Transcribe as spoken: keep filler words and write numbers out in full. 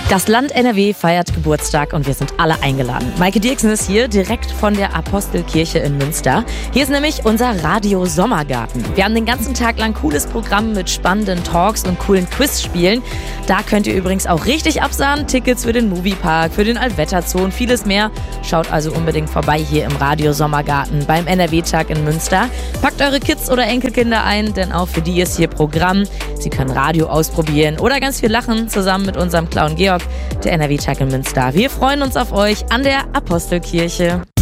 Das Land N R W feiert Geburtstag und wir sind alle eingeladen. Maike Dirksen ist hier, direkt von der Apostelkirche in Münster. Hier ist nämlich unser Radio-Sommergarten. Wir haben den ganzen Tag lang cooles Programm mit spannenden Talks und coolen Quizspielen. Da könnt ihr übrigens auch richtig absahen. Tickets für den Moviepark, für den Allwetterzoo und vieles mehr. Schaut also unbedingt vorbei hier im Radio-Sommergarten beim N R W-Tag in Münster. Packt eure Kids oder Enkelkinder ein, denn auch für die ist hier Programm. Sie können Radio ausprobieren oder ganz viel lachen, zusammen mit unserem Clown Georg, der N R W-Tag in Münster. Wir freuen uns auf euch an der Apostelkirche.